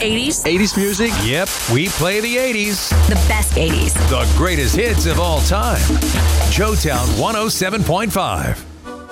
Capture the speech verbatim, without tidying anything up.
eighties? eighties music? Yep, we play the eighties. The best eighties. The greatest hits of all time. Joetown one oh seven point five.